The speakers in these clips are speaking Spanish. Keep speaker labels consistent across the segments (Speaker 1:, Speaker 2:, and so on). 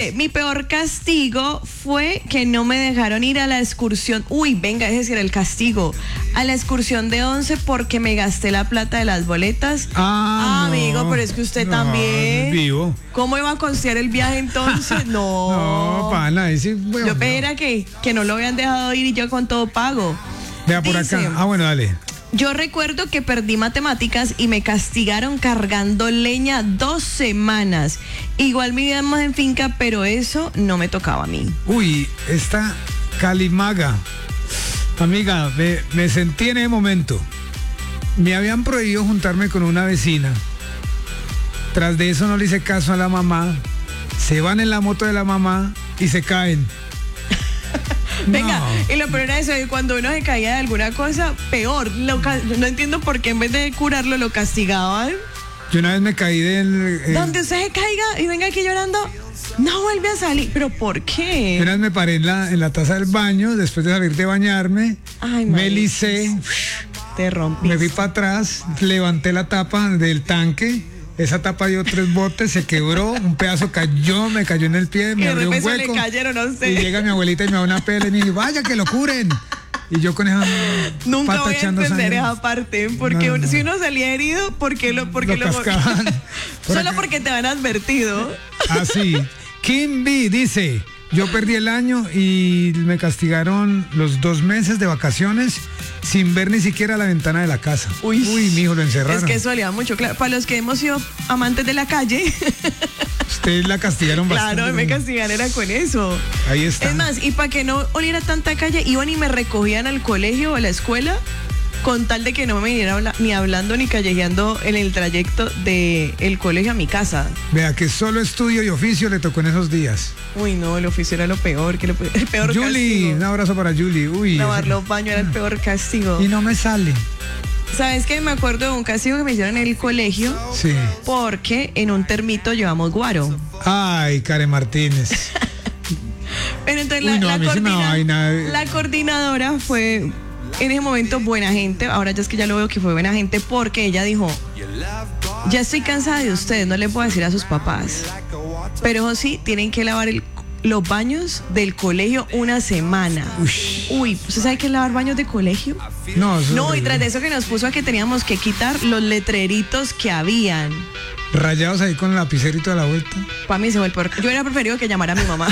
Speaker 1: Dice, mi peor castigo fue que no me dejaron ir a la excursión. Uy, venga, es decir, el castigo. A la excursión de 11 porque me gasté la plata de las boletas.
Speaker 2: No,
Speaker 1: amigo, pero es que usted también.
Speaker 2: Vivo.
Speaker 1: ¿Cómo iba a costear el viaje entonces?
Speaker 2: No, pana, ahí sí. Bueno,
Speaker 1: yo pedía que no lo habían dejado ir y yo con todo pago.
Speaker 2: Vea por
Speaker 1: Dice,
Speaker 2: acá. Bueno, dale.
Speaker 1: Yo recuerdo que perdí matemáticas y me castigaron cargando leña 2 semanas. Igual vivíamos en finca, pero eso no me tocaba a mí.
Speaker 2: Uy, esta Calimaga. Amiga, me sentí en ese momento. Me habían prohibido juntarme con una vecina. Tras de eso no le hice caso a la mamá. Se van en la moto de la mamá y se caen.
Speaker 1: Venga,
Speaker 2: No.
Speaker 1: y lo peor era eso, que cuando uno se caía de alguna cosa, peor. No entiendo por qué en vez de curarlo lo castigaban.
Speaker 2: Yo una vez me caí del...
Speaker 1: Donde usted se caiga y venga aquí llorando, no vuelve a salir. ¿Pero por qué?
Speaker 2: Una vez me paré en la taza del baño, después de salir de bañarme,
Speaker 1: Ay,
Speaker 2: me
Speaker 1: marica,
Speaker 2: licé,
Speaker 1: te rompí.
Speaker 2: me fui para atrás, levanté la tapa del tanque, esa tapa dio 3 botes, se quebró, un pedazo cayó, me cayó en el pie,
Speaker 1: Y
Speaker 2: me
Speaker 1: de
Speaker 2: abrió un
Speaker 1: repente
Speaker 2: hueco.
Speaker 1: le cayeron a usted.
Speaker 2: Y llega mi abuelita y me da una pela y me dice, vaya que lo curen. Y yo con esa
Speaker 1: Nunca
Speaker 2: pata
Speaker 1: voy a
Speaker 2: echando
Speaker 1: entender
Speaker 2: sangre.
Speaker 1: esa parte, porque
Speaker 2: No.
Speaker 1: si uno salía herido, ¿por qué lo
Speaker 2: cascaban. Por
Speaker 1: Solo
Speaker 2: acá.
Speaker 1: porque te han advertido.
Speaker 2: Así. Kim B dice, yo perdí el año y me castigaron los 2 meses de vacaciones sin ver ni siquiera la ventana de la casa. Uy, mijo, lo encerraron.
Speaker 1: Es que eso olía mucho, claro. Para los que hemos sido amantes de la calle,
Speaker 2: Ustedes la castigaron bastante.
Speaker 1: claro, me castigan era con eso.
Speaker 2: Ahí está.
Speaker 1: Es más, y para que no oliera tanta calle, iban y me recogían al colegio o a la escuela con tal de que no me viniera ni hablando ni callejeando en el trayecto del colegio a mi casa.
Speaker 2: Vea que solo estudio y oficio le tocó en esos días.
Speaker 1: Uy, no, el oficio era lo peor, el peor
Speaker 2: Julie,
Speaker 1: castigo.
Speaker 2: un abrazo para Julie. Uy,
Speaker 1: Lavar los baños era el peor castigo.
Speaker 2: y no me sale.
Speaker 1: ¿Sabes qué? Me acuerdo de un castigo que me hicieron en el colegio
Speaker 2: Sí.
Speaker 1: porque en un termito llevamos guaro.
Speaker 2: Ay, Karen Martínez.
Speaker 1: Pero entonces
Speaker 2: Uy, no, a mí sí me da vaina.
Speaker 1: la coordinadora fue en ese momento buena gente. Ahora ya es que ya lo veo que fue buena gente porque ella dijo, ya estoy cansada de ustedes, no le puedo decir a sus papás, pero eso sí, tienen que lavar los baños del colegio una semana. Uy, ¿usted sabe qué es lavar baños de colegio?
Speaker 2: No, eso es
Speaker 1: No, y
Speaker 2: horrible.
Speaker 1: tras de eso que nos puso a que teníamos que quitar los letreritos que habían.
Speaker 2: Rayados ahí con el lapicerito a la vuelta.
Speaker 1: Para mí se fue el peor. Yo hubiera preferido que llamara a mi mamá.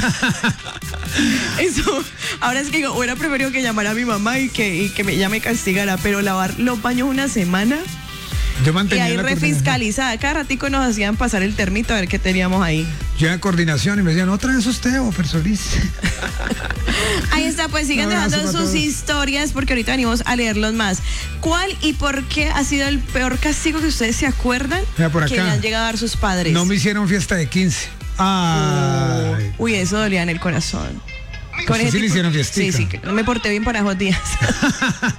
Speaker 1: Eso, ahora es que digo, hubiera preferido que llamara a mi mamá y que ella me castigara, pero lavar los baños una semana
Speaker 2: Yo
Speaker 1: y
Speaker 2: mantenía
Speaker 1: ahí
Speaker 2: la coordinación.
Speaker 1: refiscalizada. Cada ratico nos hacían pasar el termito a ver qué teníamos ahí.
Speaker 2: Yo en coordinación y me decían, otra vez usted, Ofer Solís.
Speaker 1: Ahí está, pues sigan
Speaker 2: Un abrazo
Speaker 1: dejando
Speaker 2: para
Speaker 1: sus
Speaker 2: todos.
Speaker 1: historias porque ahorita venimos a leerlos más. ¿Cuál y por qué ha sido el peor castigo que ustedes se acuerdan
Speaker 2: Mira, por
Speaker 1: que
Speaker 2: acá.
Speaker 1: le han llegado a dar sus padres?
Speaker 2: No me hicieron fiesta de 15. Ay.
Speaker 1: Uy, eso dolía en el corazón.
Speaker 2: ¿A usted sí le hicieron fiestica?
Speaker 1: Sí, que no me porté bien para esos días.